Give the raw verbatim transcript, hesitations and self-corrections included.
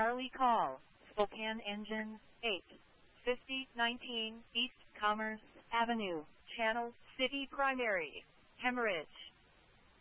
Charlie call, Spokane engine, eight fifty nineteen East Commerce Avenue, Channel City Primary, Hemorrhage.